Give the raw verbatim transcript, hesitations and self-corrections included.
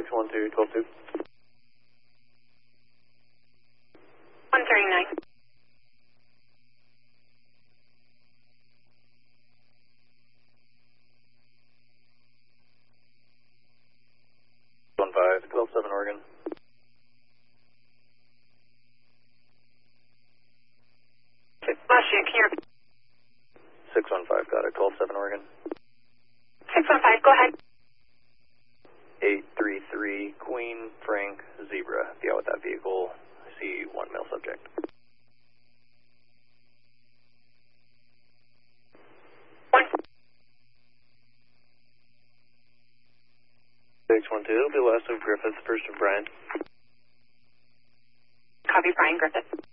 one two, twelve two. one thirty-nine. one five, twelve seven Oregon. Last year, can you repeat? six one five, got it, twelve seven Oregon. six one five, go ahead. eight three three, Queen, Frank, Zebra. Be out with that vehicle. I see one male subject. One. six one two, be west of Griffith, first of Brian. Copy, Brian Griffith.